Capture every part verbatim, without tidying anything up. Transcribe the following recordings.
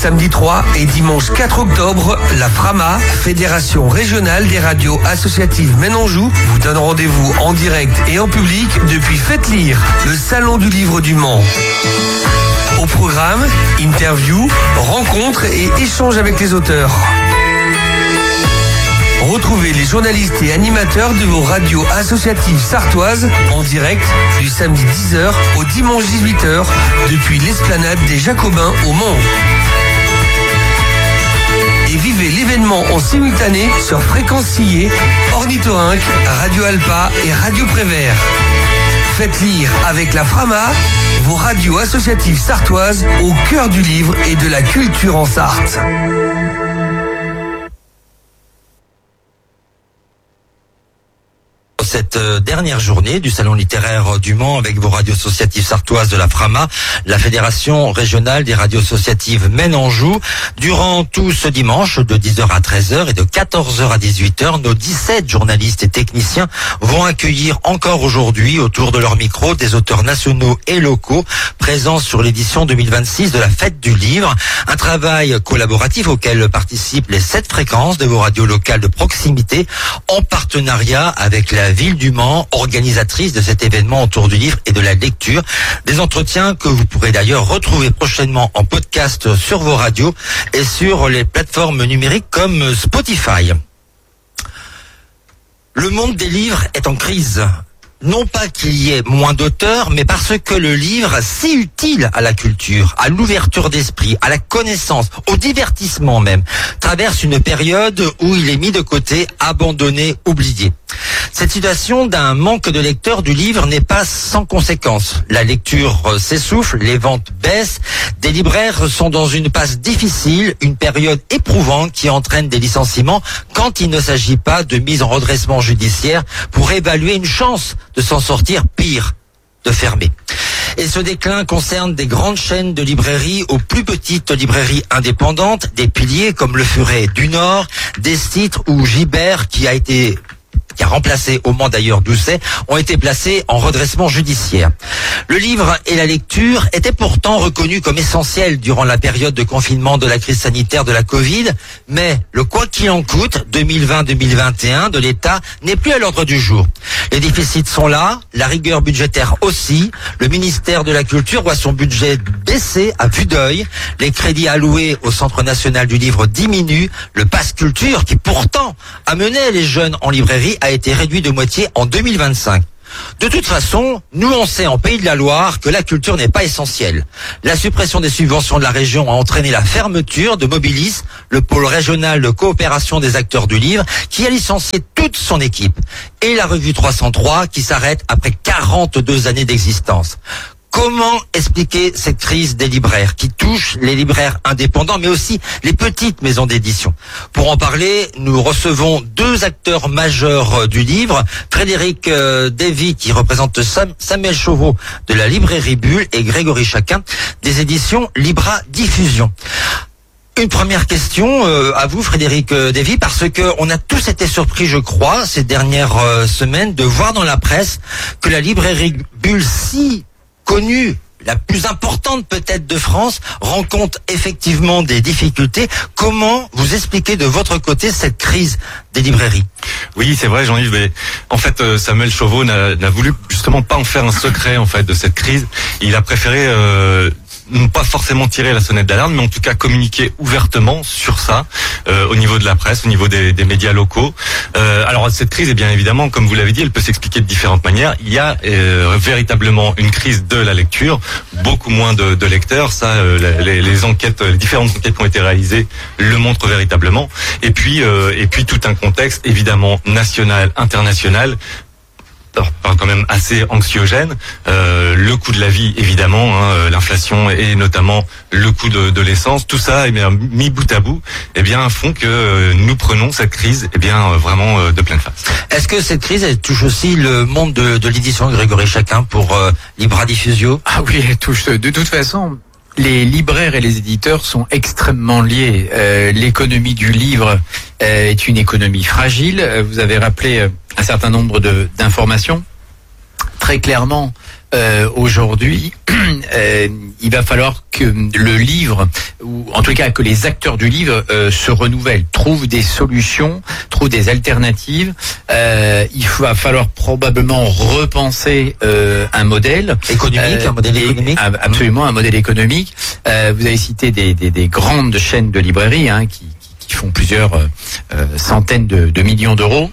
samedi trois et dimanche quatre octobre, la FRAMA, Fédération Régionale des Radios Associatives Maine-Anjou, vous donne rendez-vous en direct et en public depuis Faites Lire, le salon du livre du Mans. Au programme, interviews, rencontres et échanges avec les auteurs. Retrouvez les journalistes et animateurs de vos radios associatives sartoises en direct du samedi dix heures au dimanche dix-huit heures depuis l'esplanade des Jacobins au Mans. Et vivez l'événement en simultané sur Fréquence Sillé, Ornithorynque, Radio Alpa et Radio Prévert. Faites Lire avec la FRAMA, vos radios associatives sartoises au cœur du livre et de la culture en Sarthe. Cette dernière journée du Salon littéraire du Mans avec vos radios associatives sartoises de la FRAMA, la Fédération Régionale des Radios Associatives Maine-Anjou. Durant tout ce dimanche, de dix heures à treize heures et de quatorze heures à dix-huit heures, nos dix-sept journalistes et techniciens vont accueillir encore aujourd'hui autour de leur micro des auteurs nationaux et locaux présents sur l'édition deux mille vingt-six de la Fête du Livre. Un travail collaboratif auquel participent les sept fréquences de vos radios locales de proximité en partenariat avec la ville du Mans, organisatrice de cet événement autour du livre et de la lecture. Des entretiens que vous pourrez d'ailleurs retrouver prochainement en podcast sur vos radios et sur les plateformes numériques comme Spotify. Le monde des livres est en crise. Non pas qu'il y ait moins d'auteurs, mais parce que le livre, si utile à la culture, à l'ouverture d'esprit, à la connaissance, au divertissement même, traverse une période où il est mis de côté, abandonné, oublié. Cette situation d'un manque de lecteurs du livre n'est pas sans conséquence. La lecture s'essouffle, les ventes baissent, des libraires sont dans une passe difficile, une période éprouvante qui entraîne des licenciements quand il ne s'agit pas de mise en redressement judiciaire pour évaluer une chance de s'en sortir, pire, de fermer. Et ce déclin concerne des grandes chaînes de librairies aux plus petites librairies indépendantes, des piliers comme Le Furet du Nord, des Citres ou Gibert qui a été qui a remplacé au Mans d'ailleurs Doucet, ont été placés en redressement judiciaire. Le livre et la lecture étaient pourtant reconnus comme essentiels durant la période de confinement de la crise sanitaire de la Covid, mais le quoi qu'il en coûte deux mille vingt deux mille vingt et un de l'État n'est plus à l'ordre du jour. Les déficits sont là, la rigueur budgétaire aussi, le ministère de la Culture voit son budget baisser à vue d'œil, les crédits alloués au Centre national du livre diminuent, le pass culture qui pourtant amenait les jeunes en librairie a été réduit de moitié en deux mille vingt-cinq. De toute façon, nous on sait en Pays de la Loire que la culture n'est pas essentielle. La suppression des subventions de la région a entraîné la fermeture de Mobilis, le pôle régional de coopération des acteurs du livre, qui a licencié toute son équipe. Et la revue trois cent trois qui s'arrête après quarante-deux années d'existence. Comment expliquer cette crise des libraires qui touche les libraires indépendants, mais aussi les petites maisons d'édition? Pour en parler, nous recevons deux acteurs majeurs du livre, Frédéric Davy, qui représente Sam, Samuel Chauveau de la librairie Bulle, et Grégory Chaquin des éditions Libra Diffusion. Une première question euh, à vous, Frédéric Davy, parce que on a tous été surpris, je crois, ces dernières euh, semaines, de voir dans la presse que la librairie Bulle, si connue, la plus importante peut-être de France, rencontre effectivement des difficultés. Comment vous expliquez de votre côté cette crise des librairies? Oui, c'est vrai, Jean-Yves, mais en fait, Samuel Chauveau n'a, n'a voulu justement pas en faire un secret en fait de cette crise. Il a préféré euh, non pas forcément tirer la sonnette d'alarme, mais en tout cas communiquer ouvertement sur ça euh, au niveau de la presse, au niveau des, des médias locaux. Euh, alors cette crise, eh bien évidemment, comme vous l'avez dit, elle peut s'expliquer de différentes manières. Il y a euh, véritablement une crise de la lecture, beaucoup moins de, de lecteurs. Ça, euh, les, les enquêtes, les différentes enquêtes qui ont été réalisées le montrent véritablement. Et puis, euh, et puis tout un contexte évidemment national, international. Alors, quand même assez anxiogène, euh, le coût de la vie évidemment, hein, l'inflation et notamment le coût de, de l'essence, tout ça, eh bien, mis bout à bout, eh bien, font que euh, nous prenons cette crise, eh bien, euh, vraiment euh, de pleine face. Est-ce que cette crise, elle touche aussi le monde de, de l'édition, Grégory Chaquin, pour euh, Libra Diffusio? Ah oui, elle touche. De toute façon, les libraires et les éditeurs sont extrêmement liés. Euh, l'économie du livre euh, est une économie fragile. Vous avez rappelé euh, un certain nombre de, d'informations. Très clairement, euh, aujourd'hui, euh, il va falloir que le livre, ou en tout cas que les acteurs du livre euh, se renouvellent, trouvent des solutions, trouvent des alternatives. Euh, il va falloir probablement repenser euh, un modèle économique, euh, un modèle économique. Absolument, un modèle économique. Euh, vous avez cité des, des, des grandes chaînes de librairies hein, qui, qui, qui font plusieurs euh, centaines de, de millions d'euros.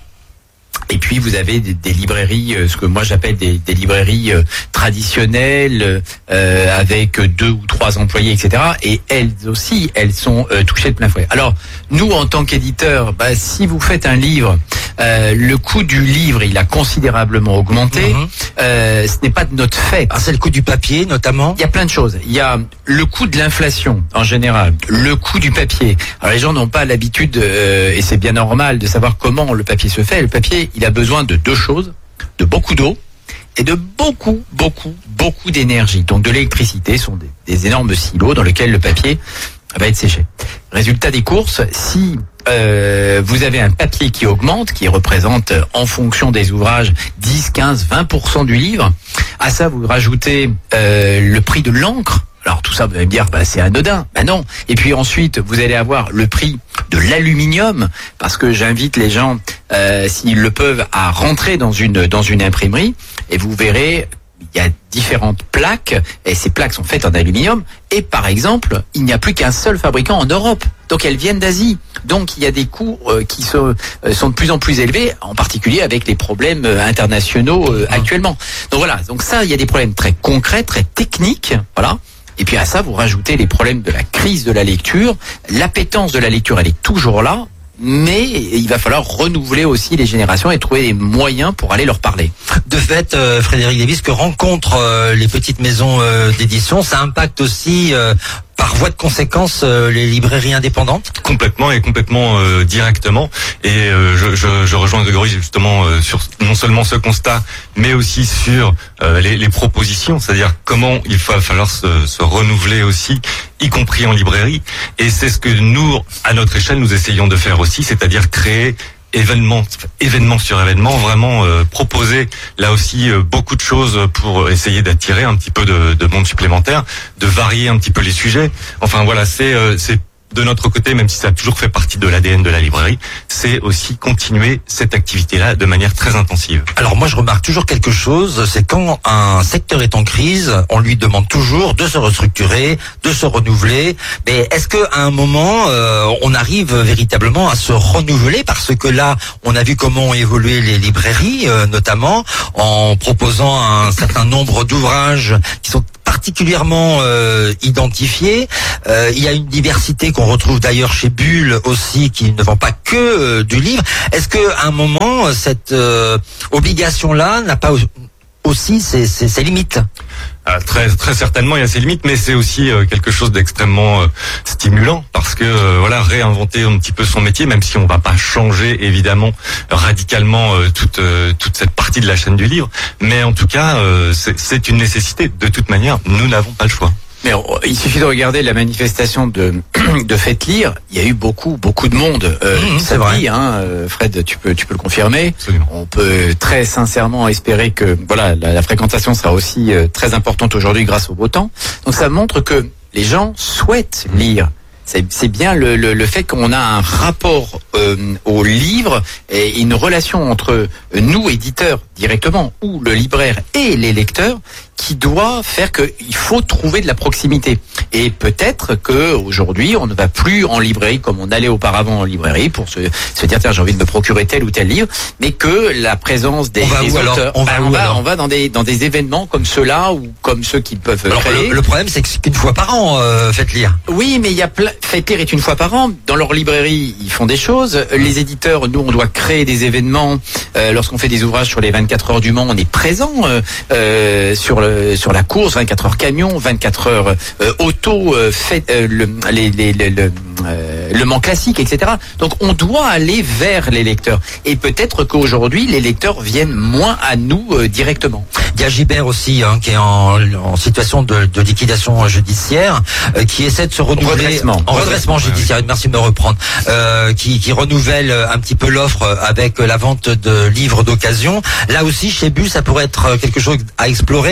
Et puis vous avez des, des librairies, euh, ce que moi j'appelle des, des librairies euh, traditionnelles, euh, avec deux ou trois employés, et cetera. Et elles aussi, elles sont euh, touchées de plein fouet. Alors nous, en tant qu'éditeurs, bah, si vous faites un livre, euh, le coût du livre, il a considérablement augmenté. Mmh. Euh, ce n'est pas de notre fait. Ah, c'est le coût du papier, notamment. Il y a plein de choses. Il y a le coût de l'inflation en général, le coût du papier. Alors les gens n'ont pas l'habitude, euh, et c'est bien normal, de savoir comment le papier se fait. Le papier, il a besoin de deux choses, de beaucoup d'eau et de beaucoup, beaucoup, beaucoup d'énergie. Donc de l'électricité, ce sont des, des énormes silos dans lesquels le papier va être séché. Résultat des courses, si euh, vous avez un papier qui augmente, qui représente en fonction des ouvrages dix, quinze, vingt pour cent du livre, à ça vous rajoutez euh, le prix de l'encre. Alors tout ça, vous allez me dire, bah, c'est anodin. Ben non. Et puis ensuite, vous allez avoir le prix de l'aluminium, parce que j'invite les gens, euh, s'ils le peuvent, à rentrer dans une dans une imprimerie, et vous verrez, il y a différentes plaques, et ces plaques sont faites en aluminium. Et par exemple, il n'y a plus qu'un seul fabricant en Europe. Donc elles viennent d'Asie. Donc il y a des coûts euh, qui sont, euh, sont de plus en plus élevés, en particulier avec les problèmes euh, internationaux euh, actuellement. Donc voilà. Donc ça, il y a des problèmes très concrets, très techniques. Voilà. Et puis à ça, vous rajoutez les problèmes de la crise de la lecture. L'appétence de la lecture, elle est toujours là, mais il va falloir renouveler aussi les générations et trouver des moyens pour aller leur parler. De fait, euh, Frédéric Lévy, ce que rencontrent euh, les petites maisons euh, d'édition, ça impacte aussi euh, par voie de conséquence euh, les librairies indépendantes? Complètement et complètement euh, directement. Et euh, je, je, je rejoins Grégory justement euh, sur non seulement ce constat, mais aussi sur euh, les, les propositions, c'est-à-dire comment il va falloir se, se renouveler aussi, y compris en librairie. Et c'est ce que nous, à notre échelle, nous essayons de faire aussi, c'est-à-dire créer événement, événement sur événement, vraiment euh, proposer là aussi euh, beaucoup de choses pour essayer d'attirer un petit peu de, de monde supplémentaire, de varier un petit peu les sujets. Enfin voilà, c'est euh, c'est de notre côté, même si ça a toujours fait partie de l'A D N de la librairie, c'est aussi continuer cette activité-là de manière très intensive. Alors moi je remarque toujours quelque chose, c'est quand un secteur est en crise, on lui demande toujours de se restructurer, de se renouveler, mais est-ce qu'à un moment euh, on arrive véritablement à se renouveler? Parce que là on a vu comment ont évolué les librairies, euh, notamment en proposant un certain nombre d'ouvrages qui sont particulièrement euh, identifiés. Euh, il y a une diversité qu'on retrouve d'ailleurs chez Bulle aussi, qui ne vend pas que euh, du livre. Est-ce qu'à un moment, cette euh, obligation-là n'a pas aussi ses, ses, ses limites? Euh, très très certainement, il y a ses limites, mais c'est aussi euh, quelque chose d'extrêmement euh, stimulant, parce que euh, voilà, réinventer un petit peu son métier, même si on va pas changer évidemment radicalement euh, toute euh, toute cette partie de la chaîne du livre, mais en tout cas euh, c'est, c'est une nécessité. De toute manière, nous n'avons pas le choix. Mais il suffit de regarder la manifestation de de Faites lire. Il y a eu beaucoup beaucoup de monde. Euh, mmh, c'est vrai, hein, Fred, tu peux tu peux le confirmer. Absolument. On peut très sincèrement espérer que voilà la, la fréquentation sera aussi euh, très importante aujourd'hui grâce au beau temps. Donc ça montre que les gens souhaitent lire. C'est, c'est bien le, le, le fait qu'on a un rapport euh, au livre et une relation entre nous, éditeurs, directement, ou le libraire et les lecteurs, qui doit faire qu'il faut trouver de la proximité. Et peut-être que aujourd'hui, on ne va plus en librairie comme on allait auparavant en librairie pour se, se dire tiens, j'ai envie de me procurer tel ou tel livre, mais que la présence des, on va des où, auteurs, alors on, bah, va on, où, va, alors on va dans des dans des événements comme ceux-là ou comme ceux qu'ils peuvent alors, créer. Le, le problème, c'est que c'est qu'une fois par an, euh, Faites lire. Oui, mais il y a plein. Faites lire est une fois par an. Dans leur librairie, ils font des choses. Les éditeurs, nous, on doit créer des événements. Euh, lorsqu'on fait des ouvrages sur les vingt-quatre heures du Mans, on est présent euh, euh, sur le sur la course, vingt-quatre heures camion, vingt-quatre heures euh, auto, euh, fait, euh, le, les, les, les, le, euh, le Mans classique, et cetera. Donc, on doit aller vers les lecteurs. Et peut-être qu'aujourd'hui, les lecteurs viennent moins à nous euh, directement. Il y a Gibert aussi, hein, qui est en, en situation de, de liquidation judiciaire, euh, qui essaie de se renouveler Redressement. en redressement judiciaire. Merci de me reprendre. Euh, qui, qui renouvelle un petit peu l'offre avec la vente de livres d'occasion. Là aussi, chez Bulle, ça pourrait être quelque chose à explorer.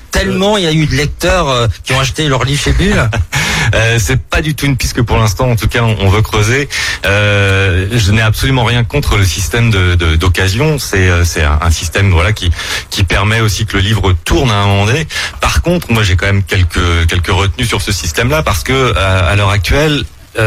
Tellement il y a eu de lecteurs euh, qui ont acheté leur livre chez Bulle. Euh, c'est pas du tout une piste que pour l'instant, en tout cas, on, on veut creuser. Euh, je n'ai absolument rien contre le système de, de, d'occasion. C'est, c'est un, un système, voilà, qui qui permet aussi que le livre tourne à un moment donné. Par contre, moi, j'ai quand même quelques quelques retenues sur ce système-là parce que à, à l'heure actuelle,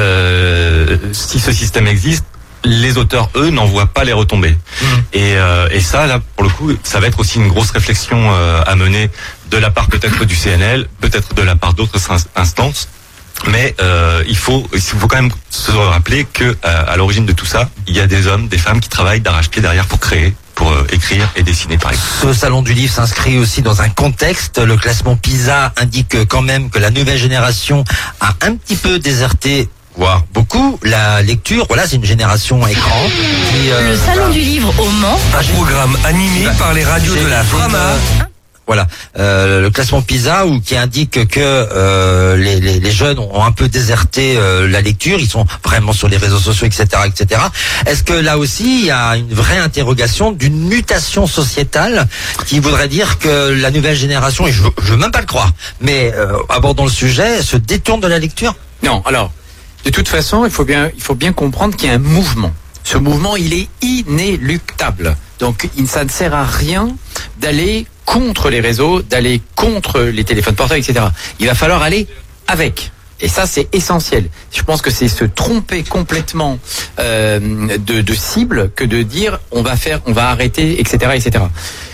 euh, si ce système existe, les auteurs, eux, n'en voient pas les retombées. Mmh. Et, euh, et ça, là, pour le coup, ça va être aussi une grosse réflexion euh, à mener de la part peut-être du C N L, peut-être de la part d'autres instances. Mais euh, il faut, il faut quand même se rappeler que euh, à l'origine de tout ça, il y a des hommes, des femmes qui travaillent d'arrache-pied derrière pour créer, pour euh, écrire et dessiner, par exemple. Ce salon du livre s'inscrit aussi dans un contexte. Le classement PISA indique quand même que la nouvelle génération a un petit peu déserté, voire beaucoup, la lecture. Voilà, c'est une génération écran. Qui, euh, le salon du livre au Mans. Un programme animé par les radios de la Frama. Voilà, euh, le classement PISA où qui indique que euh, les, les, les jeunes ont un peu déserté euh, la lecture, ils sont vraiment sur les réseaux sociaux, et cetera, et cetera. Est-ce que là aussi il y a une vraie interrogation d'une mutation sociétale qui voudrait dire que la nouvelle génération, et je, je veux même pas le croire, mais euh, abordons le sujet, se détourne de la lecture? Non, alors de toute façon, il faut bien, il faut bien comprendre qu'il y a un mouvement. Ce mouvement, il est inéluctable. Donc, il, ça ne sert à rien d'aller contre les réseaux, d'aller contre les téléphones portables, et cetera. Il va falloir aller avec. Et ça, c'est essentiel. Je pense que c'est se tromper complètement euh, de, de cible que de dire on va faire, on va arrêter, et cetera, et cetera.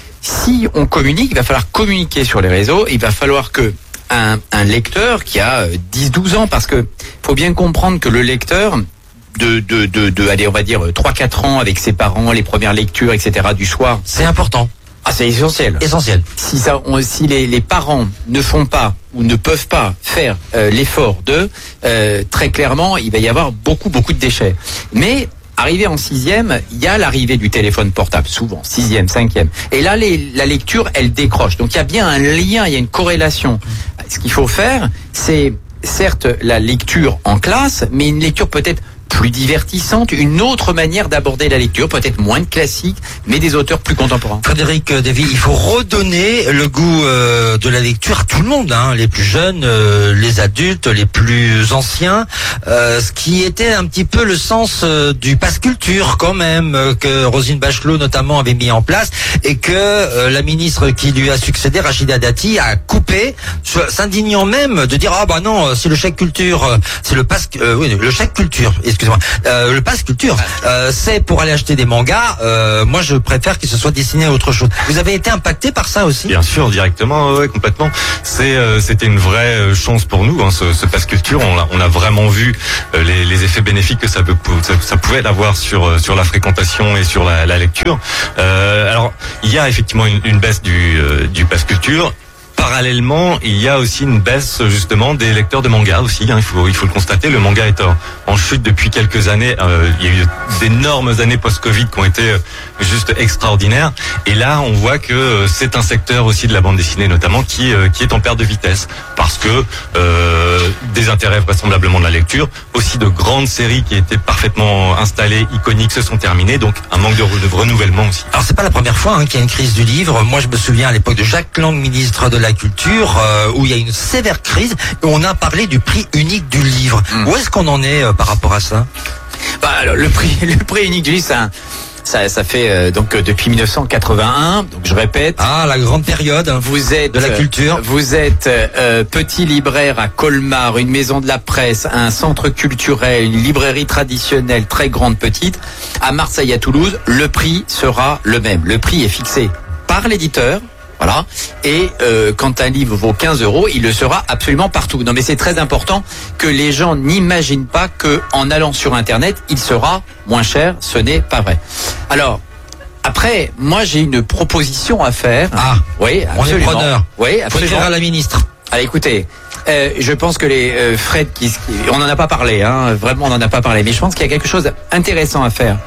Si on communique, il va falloir communiquer sur les réseaux. Il va falloir que un, un lecteur qui a dix douze ans, parce que faut bien comprendre que le lecteur de, de, de, de allez, on va dire trois quatre ans avec ses parents, les premières lectures, et cetera du soir. C'est important. Ah, c'est essentiel. Essentiel. Si ça, on, si les, les parents ne font pas ou ne peuvent pas faire euh, l'effort de, euh, très clairement, il va y avoir beaucoup, beaucoup de déchets. Mais arrivé en sixième, il y a l'arrivée du téléphone portable, souvent sixième, cinquième. Et là, les, la lecture, elle décroche. Donc il y a bien un lien, il y a une corrélation. Ce qu'il faut faire, c'est certes la lecture en classe, mais une lecture peut-être plus divertissante, une autre manière d'aborder la lecture, peut-être moins de classiques, mais des auteurs plus contemporains. Frédéric Davy, il faut redonner le goût euh, de la lecture à tout le monde, hein, les plus jeunes, euh, les adultes, les plus anciens, euh, ce qui était un petit peu le sens euh, du pass culture quand même, euh, que Roselyne Bachelot notamment avait mis en place, et que euh, la ministre qui lui a succédé, Rachida Dati, a coupé, s'indignant même de dire ah bah non, c'est le chèque culture, c'est le pass, euh, oui, le chèque culture. Excusez-moi, euh, le pass culture, euh, c'est pour aller acheter des mangas. Euh, moi, je préfère qu'il se soit destiné à autre chose. Vous avez été impacté par ça aussi? Bien sûr, directement, ouais, complètement. C'est, euh, c'était une vraie chance pour nous, hein, ce, ce pass culture. On a, on a vraiment vu euh, les, les effets bénéfiques que ça, peut, ça, ça pouvait avoir sur sur la fréquentation et sur la, la lecture. Euh, alors, il y a effectivement une, une baisse du euh, du pass culture. Parallèlement, il y a aussi une baisse justement des lecteurs de manga aussi. Hein, il faut il faut le constater. Le manga est en, en chute depuis quelques années. Euh, il y a eu d'énormes années post-Covid qui ont été juste extraordinaires. Et là, on voit que c'est un secteur aussi de la bande dessinée notamment qui qui est en perte de vitesse parce que euh, des intérêts vraisemblablement de la lecture, aussi de grandes séries qui étaient parfaitement installées, iconiques, se sont terminées. Donc un manque de, de renouvellement aussi. Alors c'est pas la première fois hein, qu'il y a une crise du livre. Moi, je me souviens à l'époque de Jacques Lang, ministre de la Culture, euh, où il y a une sévère crise, et on a parlé du prix unique du livre. Mmh. Où est-ce qu'on en est euh, par rapport à ça? Bah, alors, le prix, le prix unique du livre, ça, ça, ça fait euh, donc euh, depuis mille neuf cent quatre-vingt-un. Donc je répète. Ah, la grande période. Vous êtes de la culture. Vous êtes euh, petit libraire à Colmar, une maison de la presse, un centre culturel, une librairie traditionnelle très grande, petite. À Marseille, à Toulouse, le prix sera le même. Le prix est fixé par l'éditeur. Voilà. Et euh, quand un livre vaut quinze euros, il le sera absolument partout. Non, mais c'est très important que les gens n'imaginent pas que en allant sur Internet, il sera moins cher. Ce n'est pas vrai. Alors, après, moi, j'ai une proposition à faire. Ah, oui, absolument. On est preneur. Oui, absolument. Faut dire à la ministre. Allez, écoutez. Euh, je pense que les euh, Fred, qui, on n'en a pas parlé, hein, vraiment, on n'en a pas parlé. Mais je pense qu'il y a quelque chose d'intéressant à faire.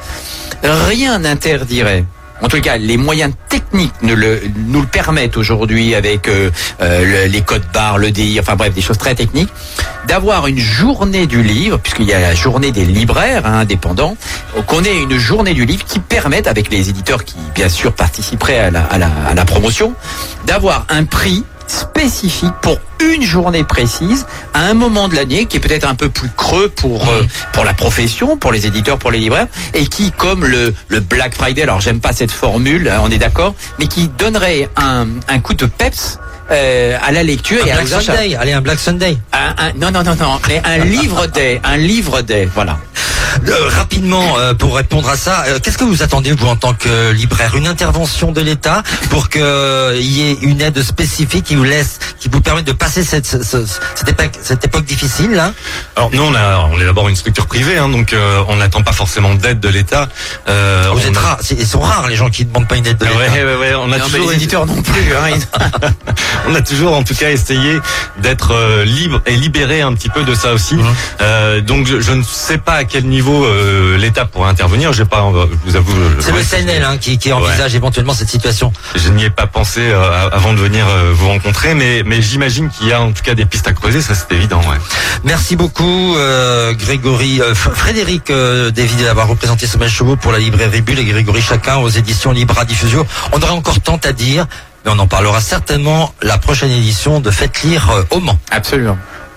Rien n'interdirait. En tout cas, les moyens techniques nous le, nous le permettent aujourd'hui avec euh, euh, les codes barres, le D I, enfin bref, des choses très techniques, d'avoir une journée du livre, puisqu'il y a la journée des libraires hein, indépendants, qu'on ait une journée du livre qui permette, avec les éditeurs qui bien sûr participeraient à la, à la, à la promotion, d'avoir un prix spécifique pour une journée précise, à un moment de l'année qui est peut-être un peu plus creux pour euh, pour la profession, pour les éditeurs, pour les libraires, et qui, comme le, le Black Friday, alors j'aime pas cette formule, on est d'accord, mais qui donnerait un, un coup de peps Euh, à la lecture un et à Black Sunday, allez, un Black Sunday. un, un, non, non, non, non, mais un livre day, un livre day, voilà. Euh, rapidement, euh, pour répondre à ça, euh, qu'est-ce que vous attendez, vous, en tant que libraire? Une intervention de l'État pour qu'il euh, y ait une aide spécifique qui vous laisse, qui vous permette de passer cette, cette, cette, époque, cette époque difficile, là? Alors nous, on, a, on est d'abord une structure privée, hein, donc euh, on n'attend pas forcément d'aide de l'État. Euh, vous êtes a... rares, ils sont rares les gens qui ne demandent pas une aide de l'État. Ouais, ouais, ouais, on a non, toujours les éditeurs non plus. Hein, on a toujours, en tout cas, essayé d'être euh, libre et libéré un petit peu de ça aussi. Mmh. Euh, donc je, je ne sais pas à quel niveau euh, l'État pourrait intervenir. J'ai pas, je vous avoue. C'est le C N L hein, qui, qui envisage ouais. éventuellement cette situation. Je n'y ai pas pensé euh, avant de venir euh, vous rencontrer, mais, mais j'imagine qu'il y a en tout cas des pistes à creuser, ça c'est évident. Ouais. Merci beaucoup euh, Grégory, euh, Frédéric euh, David d'avoir représenté Sommeil Chevaux pour la librairie Bulle et Grégory Chacun aux éditions Libra Diffusio. On aurait encore tant à dire, mais on en parlera certainement la prochaine édition de Faites lire euh, au Mans. Absolument.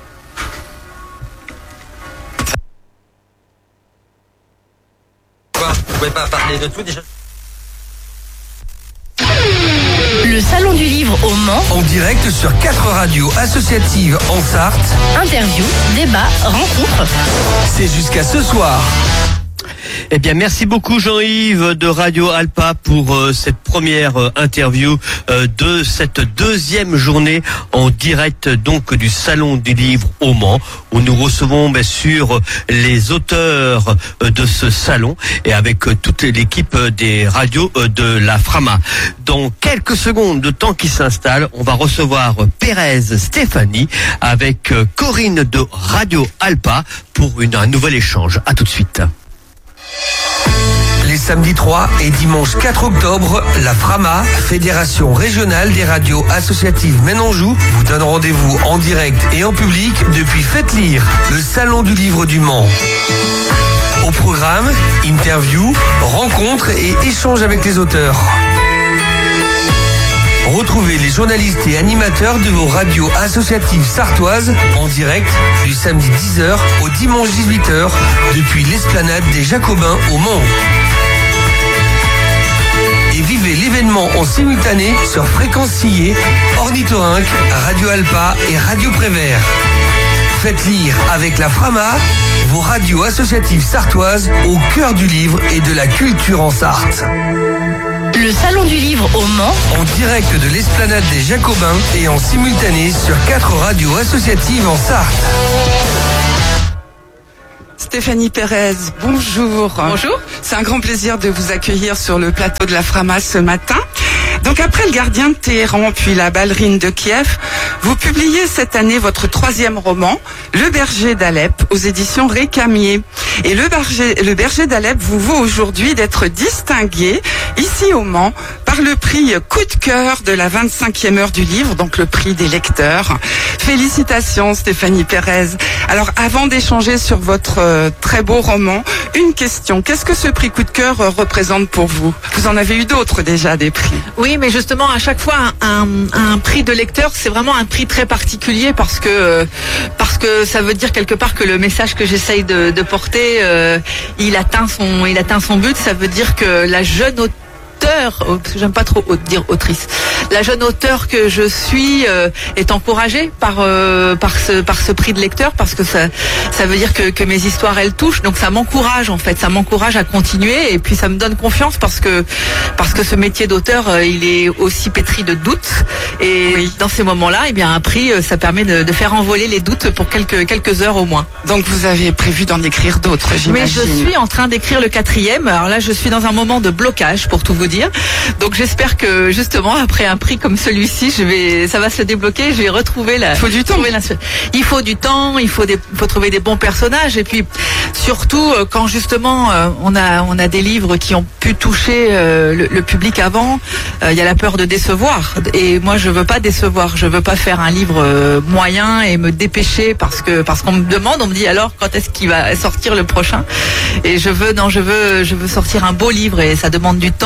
Vous pouvez pas parler de tout déjà? Le Salon du Livre au Mans. En direct sur quatre radios associatives en Sarthe. Interview, débat, rencontre. C'est jusqu'à ce soir. Eh bien, merci beaucoup Jean-Yves de Radio Alpa pour euh, cette première euh, interview euh, de cette deuxième journée en direct donc du Salon du Livre au Mans, où nous recevons bien sûr les auteurs euh, de ce salon et avec euh, toute l'équipe des radios euh, de la Frama. Dans quelques secondes de temps qui s'installe, on va recevoir Pérez Stéphanie avec euh, Corinne de Radio Alpa pour une, un nouvel échange. À tout de suite. Les samedis trois et dimanche quatre octobre, la Frama, Fédération régionale des radios associatives Maine-Anjou, vous donne rendez-vous en direct et en public depuis Faites lire, le Salon du Livre du Mans. Au programme, interview, rencontres et échanges avec les auteurs. Retrouvez les journalistes et animateurs de vos radios associatives sartoises en direct du samedi dix heures au dimanche dix-huit heures depuis l'esplanade des Jacobins au Mans. Et vivez l'événement en simultané sur Fréquence Sillé, Ornithorynque, Radio Alpa et Radio Prévert. Faites lire avec la Frama, vos radios associatives sartoises au cœur du livre et de la culture en Sarthe. Le Salon du Livre au Mans. En direct de l'esplanade des Jacobins et en simultané sur quatre radios associatives en Sarthe. Stéphanie Pérez, bonjour. Bonjour. C'est un grand plaisir de vous accueillir sur le plateau de la Frama ce matin. Donc après Le Gardien de Téhéran puis La Ballerine de Kiev, vous publiez cette année votre troisième roman, Le Berger d'Alep, aux éditions Récamier. Et Le Berger, le Berger d'Alep vous vaut aujourd'hui d'être distingué, ici au Mans, par le prix Coup de cœur de la vingt-cinquième heure du livre, donc le prix des lecteurs. Félicitations Stéphanie Pérez. Alors avant d'échanger sur votre euh, très beau roman, une question. Qu'est-ce que ce prix Coup de cœur euh, représente pour vous? Vous en avez eu d'autres déjà, des prix. Oui, mais justement, à chaque fois, un, un, un prix de lecteur, c'est vraiment un prix très particulier parce que parce que ça veut dire quelque part que le message que j'essaye de, de porter, euh, il atteint son il atteint son but. Ça veut dire que la jeune auteure, j'aime pas trop dire autrice, la jeune auteure que je suis euh, est encouragée par euh, par ce par ce prix de lecteur, parce que ça ça veut dire que, que mes histoires elles touchent, donc ça m'encourage en fait, ça m'encourage à continuer, et puis ça me donne confiance parce que parce que ce métier d'auteur euh, il est aussi pétri de doutes, et oui. Dans ces moments-là, eh bien un prix euh, ça permet de, de faire envoler les doutes pour quelques quelques heures au moins. Donc vous avez prévu d'en écrire d'autres, j'imagine. Mais je suis en train d'écrire le quatrième. Alors là, je suis dans un moment de blocage pour tout vous dire. Donc j'espère que justement après un prix comme celui-ci, je vais, ça va se débloquer. Je vais retrouver la. Il faut du temps. La, il faut du temps. Il faut des, faut trouver des bons personnages, et puis surtout quand justement on a, on a des livres qui ont pu toucher le, le public avant. Il y a la peur de décevoir, et moi je veux pas décevoir. Je veux pas faire un livre moyen et me dépêcher parce que parce qu'on me demande, on me dit alors quand est-ce qu'il va sortir le prochain. Et je veux non, je veux, je veux sortir un beau livre, et ça demande du temps. Et puis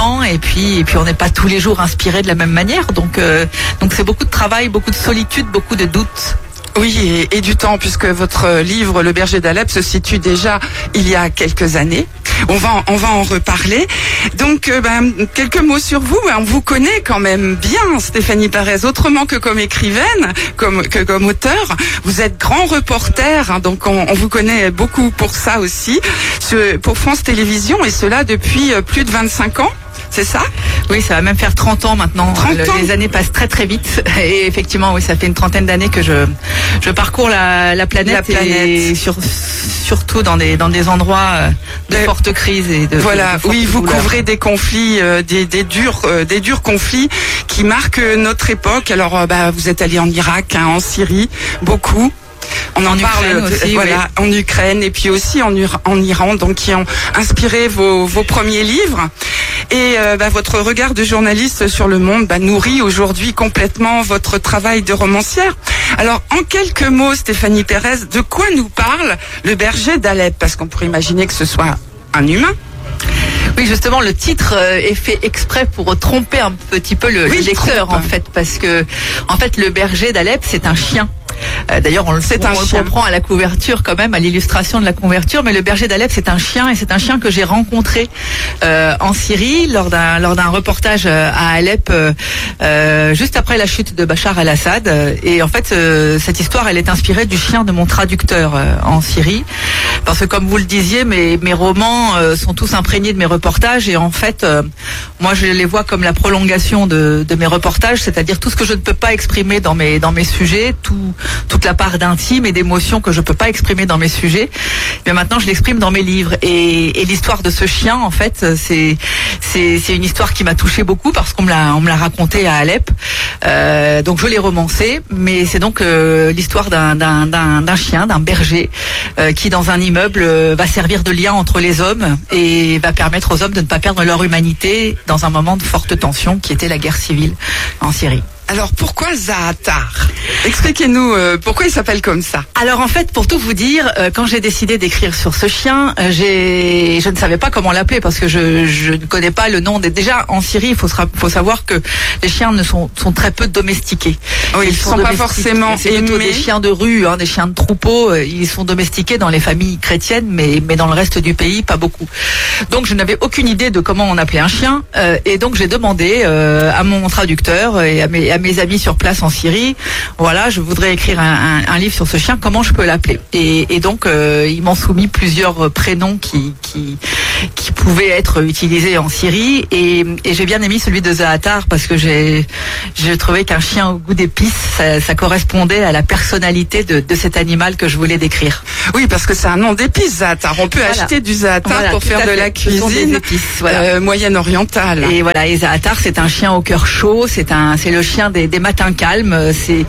puis et puis on n'est pas tous les jours inspiré de la même manière. Donc euh, donc c'est beaucoup de travail, beaucoup de solitude, beaucoup de doutes. Oui, et, et du temps, puisque votre livre Le berger d'Alep se situe déjà il y a quelques années. On va, en, on va en reparler. Donc, euh, ben, quelques mots sur vous. On vous connaît quand même bien, Stéphanie Pérez, autrement que comme écrivaine, comme, que comme auteur. Vous êtes grand reporter, hein, donc on, on vous connaît beaucoup pour ça aussi, ce, pour France Télévisions, et cela depuis plus de vingt-cinq ans. C'est ça? Oui, ça va même faire trente ans maintenant. trente Le, ans. Les années passent très très vite. Et effectivement, oui, ça fait une trentaine d'années que je je parcours la, la planète, La planète. et sur, surtout dans des dans des endroits de Euh, forte crise et de Voilà, de forte oui, vous douleur. couvrez des conflits, euh, des, des durs, euh, des durs conflits qui marquent notre époque. Alors, euh, bah, vous êtes allé en Irak, hein, en Syrie, beaucoup. On en, En parle, Ukraine euh, aussi, voilà, en Ukraine et puis aussi en, Ur- en Iran, donc qui ont inspiré vos, vos premiers livres. Et euh, bah, votre regard de journaliste sur le monde bah, nourrit aujourd'hui complètement votre travail de romancière. Alors, en quelques mots, Stéphanie Pérez, de quoi nous parle Le berger d'Alep? Parce qu'on pourrait imaginer que ce soit un humain. Oui, justement, le titre euh, est fait exprès pour tromper un petit peu le, Oui, le lecteur, trompe. en fait, parce que, en fait, le berger d'Alep, c'est un chien. Euh, D'ailleurs, on le C'est on un le chien. comprend à la couverture quand même, à l'illustration de la couverture. Mais le berger d'Alep, c'est un chien, et c'est un chien que j'ai rencontré euh, en Syrie lors d'un lors d'un reportage euh, à Alep, euh, euh, juste après la chute de Bachar el-Assad. Et en fait, euh, cette histoire, elle est inspirée du chien de mon traducteur euh, en Syrie, parce que comme vous le disiez, mes mes romans euh, sont tous imprégnés de mes reportages, et en fait, euh, moi, je les vois comme la prolongation de de mes reportages, c'est-à-dire tout ce que je ne peux pas exprimer dans mes dans mes sujets, tout toute la part d'intime et d'émotion que je peux pas exprimer dans mes sujets, mais maintenant je l'exprime dans mes livres. Et, et l'histoire de ce chien, en fait, c'est c'est c'est une histoire qui m'a touchée beaucoup parce qu'on me l'a on me l'a raconté à Alep. Euh, donc je l'ai romancé, mais c'est donc euh, l'histoire d'un d'un d'un d'un chien, d'un berger euh, qui dans un immeuble euh, va servir de lien entre les hommes et va permettre aux hommes de ne pas perdre leur humanité dans un moment de forte tension qui était la guerre civile en Syrie. Alors, pourquoi Zaatar? Expliquez-nous euh, pourquoi il s'appelle comme ça. Alors en fait, pour tout vous dire, euh, quand j'ai décidé d'écrire sur ce chien, euh, j'ai, je ne savais pas comment l'appeler parce que je, je ne connais pas le nom. Des... Déjà en Syrie, il faut, sera- faut savoir que les chiens ne sont, sont très peu domestiqués. Oui, ils sont pas domestiqués. forcément C'est plutôt aimés. des chiens de rue, hein, des chiens de troupeau. euh, Ils sont domestiqués dans les familles chrétiennes, mais mais dans le reste du pays, pas beaucoup. Donc je n'avais aucune idée de comment on appelait un chien, euh, et donc j'ai demandé euh, à mon traducteur et à mes, à mes amis sur place en Syrie, voilà, je voudrais écrire un, un, un livre sur ce chien, comment je peux l'appeler? Et, et donc euh, ils m'ont soumis plusieurs prénoms qui qui qui pouvaient être utilisés en Syrie, et, et j'ai bien aimé celui de Zaatar parce que j'ai j'ai trouvé qu'un chien au goût d'épices, ça, ça correspondait à la personnalité de, de cet animal que je voulais décrire. Oui, parce que c'est un nom d'épices, Zaatar. On peut Voilà. acheter du Zaatar Voilà, pour tout faire à de fait. la Ce sont des cuisine épices, voilà. euh, moyenne-orientale. Et voilà, et Zaatar, c'est un chien au cœur chaud, c'est un, c'est le chien des, des matins calmes, c'est,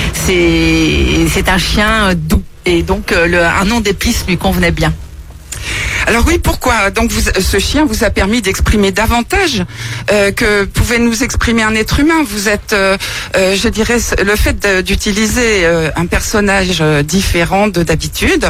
c'est, c'est un chien doux. Et donc, euh, le, un nom d'épice lui convenait bien. Alors oui, pourquoi? Donc vous, ce chien vous a permis d'exprimer davantage euh, que pouvait nous exprimer un être humain. Vous êtes, euh, euh, je dirais, le fait de- d'utiliser euh, un personnage euh, différent de d'habitude.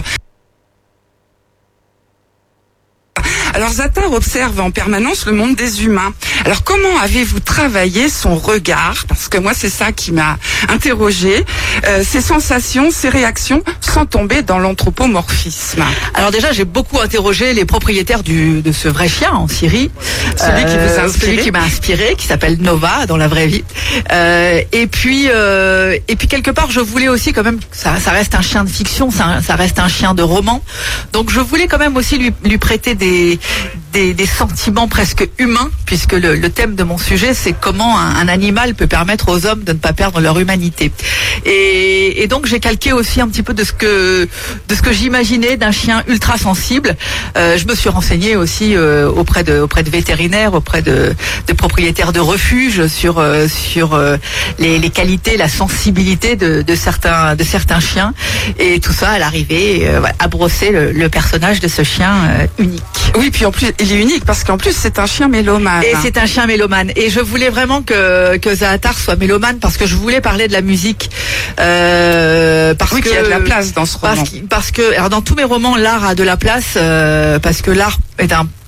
Alors Zaatar observe en permanence le monde des humains. Alors comment avez-vous travaillé son regard? Parce que moi c'est ça qui m'a interrogée. Euh, ses sensations, ses réactions, sans tomber dans l'anthropomorphisme. Alors déjà, j'ai beaucoup interrogé les propriétaires du, de ce vrai chien en Syrie. Celui qui vous a inspiré. Celui qui m'a inspiré, qui s'appelle Nova dans la vraie vie. Euh, et puis, euh, et puis quelque part, je voulais aussi quand même, ça, ça reste un chien de fiction, ça, ça reste un chien de roman. Donc je voulais quand même aussi lui, lui prêter des, des, des sentiments presque humains, puisque le, le thème de mon sujet, c'est comment un, un animal peut permettre aux hommes de ne pas perdre leur humanité. Et, et donc j'ai calqué aussi un petit peu de ce que de ce que j'imaginais d'un chien ultra sensible. Euh, je me suis renseignée aussi euh, auprès de auprès de vétérinaires, auprès de, de propriétaires de refuges sur euh, sur euh, les, les qualités, la sensibilité de, de certains de certains chiens. Et tout ça à l'arrivée euh, voilà, a brossé le, le personnage de ce chien euh, unique. Oui, puis en plus, il est unique parce qu'en plus, c'est un chien mélomane. Et c'est un chien mélomane. Et je voulais vraiment que, que Zaatar soit mélomane parce que je voulais parler de la musique. Euh, parce Oui, que, qu'il y a de la place dans ce roman. Parce, qu'il- parce que, alors dans tous mes romans, l'art a de la place, euh, parce que l'art est un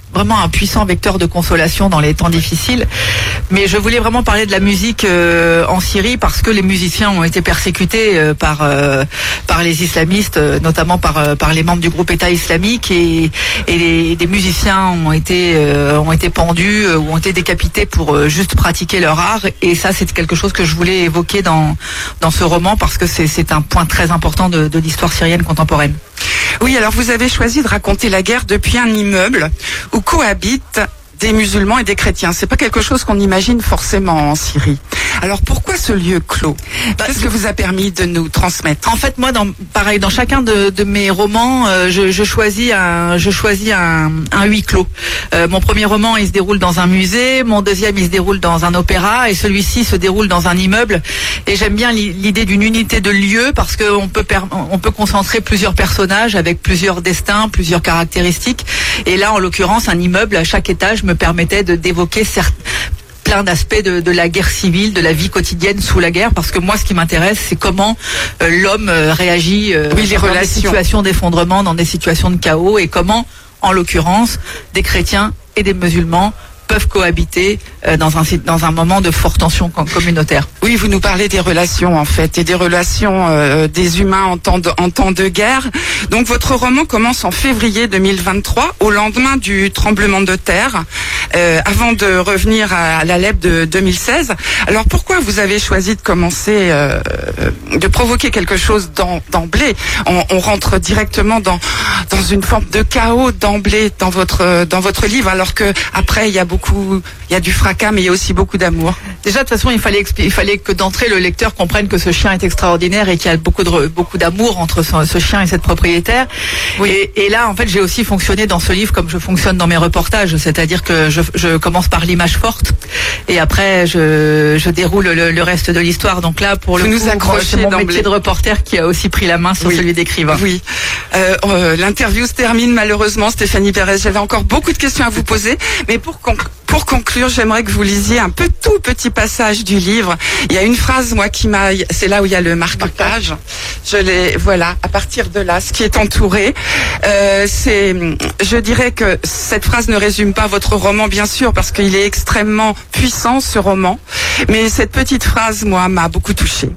vraiment un puissant vecteur de consolation dans les temps difficiles. Mais je voulais vraiment parler de la musique euh, en Syrie parce que les musiciens ont été persécutés euh, par euh, par les islamistes, euh, notamment par euh, par les membres du groupe État islamique, et et les, des musiciens ont été euh, ont été pendus euh, ou ont été décapités pour euh, juste pratiquer leur art. Et ça, c'est quelque chose que je voulais évoquer dans dans ce roman parce que c'est c'est un point très important de, de l'histoire syrienne contemporaine. Oui, alors vous avez choisi de raconter la guerre depuis un immeuble où cohabitent des musulmans et des chrétiens. C'est pas quelque chose qu'on imagine forcément en Syrie. Alors pourquoi ce lieu clos? Qu'est-ce que vous a permis de nous transmettre? En fait, moi, dans, pareil, dans chacun de, de mes romans, euh, je, je choisis un, je choisis un, un huis clos. Euh, mon premier roman, il se déroule dans un musée. Mon deuxième, il se déroule dans un opéra, et celui-ci se déroule dans un immeuble. Et j'aime bien l'idée d'une unité de lieu parce qu'on peut, on peut concentrer plusieurs personnages avec plusieurs destins, plusieurs caractéristiques. Et là, en l'occurrence, un immeuble à chaque étage me permettait de d'évoquer certains plein d'aspects de, de la guerre civile, de la vie quotidienne sous la guerre, parce que moi, ce qui m'intéresse, c'est comment euh, l'homme euh, réagit euh, oui, les dans relations. des situations d'effondrement, dans des situations de chaos, et comment, en l'occurrence, des chrétiens et des musulmans peuvent cohabiter euh, dans un dans un moment de forte tension communautaire. Oui, vous nous parlez des relations en fait, et des relations euh, des humains en temps de, en temps de guerre. Donc votre roman commence en février deux mille vingt-trois, au lendemain du tremblement de terre, euh, avant de revenir à, à l'Alep de deux mille seize. Alors pourquoi vous avez choisi de commencer, euh, de provoquer quelque chose d'emblée? on, on rentre directement dans dans une forme de chaos d'emblée dans votre dans votre livre, alors que après il y a beaucoup Beaucoup, il y a du fracas, mais il y a aussi beaucoup d'amour. Déjà, de toute façon, il fallait, il fallait que d'entrée le lecteur comprenne que ce chien est extraordinaire et qu'il y a beaucoup de, beaucoup d'amour entre ce, ce chien et cette propriétaire. Oui. Et, et là, en fait, j'ai aussi fonctionné dans ce livre comme je fonctionne dans mes reportages, c'est-à-dire que je, je commence par l'image forte et après je, je déroule le, le reste de l'histoire. Donc là, pour Vous le nous coup, accrochez c'est mon d'emblée. métier de reporter qui a aussi pris la main sur oui. celui d'écrivain. Oui. Euh, euh, l'interview se termine malheureusement, Stéphanie Pérez. J'avais encore beaucoup de questions à vous poser, mais pour conclure. Pour conclure, j'aimerais que vous lisiez un peu tout petit passage du livre. Il y a une phrase, moi, qui m'a... C'est là où il y a le marque-page. Je l'ai... Voilà, à partir de là, ce qui est entouré. Euh, c'est... Je dirais que cette phrase ne résume pas votre roman, bien sûr, parce qu'il est extrêmement puissant, ce roman. Mais cette petite phrase, moi, m'a beaucoup touchée.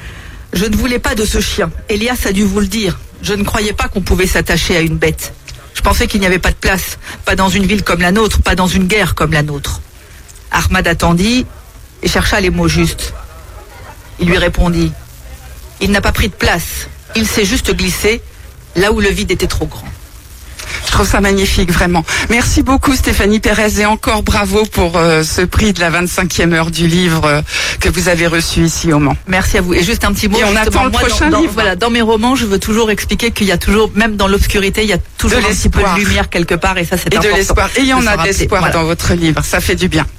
Je ne voulais pas de ce chien. Elias a dû vous le dire. Je ne croyais pas qu'on pouvait s'attacher à une bête. Je pensais qu'il n'y avait pas de place, pas dans une ville comme la nôtre, pas dans une guerre comme la nôtre. Ahmad attendit et chercha les mots justes. Il lui répondit. Il n'a pas pris de place, il s'est juste glissé là où le vide était trop grand. Je trouve ça magnifique, vraiment. Merci beaucoup Stéphanie Pérez, et encore bravo pour euh, ce prix de la vingt-cinquième heure du livre euh, que vous avez reçu ici au Mans. Merci à vous. Et juste un petit mot. Et on attend le moi, prochain dans, livre. Dans, voilà, dans mes romans, je veux toujours expliquer qu'il y a toujours, même dans l'obscurité, il y a toujours de un petit peu de lumière quelque part, et ça c'est et important. Et de l'espoir. Et il y en a de l'espoir voilà. dans votre livre. Ça fait du bien.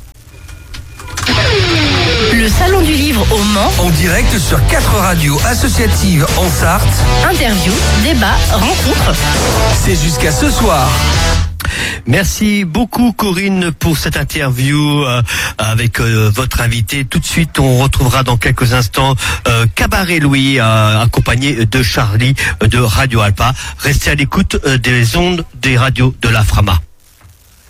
Le Salon du Livre au Mans. En direct sur quatre radios associatives en Sarthe. Interview, débat, rencontre. C'est jusqu'à ce soir. Merci beaucoup Corinne pour cette interview euh, avec euh, votre invité. Tout de suite, on retrouvera dans quelques instants euh, Cabaret Louis, euh, accompagné de Charlie euh, de Radio Alpa. Restez à l'écoute euh, des ondes des radios de la Frama.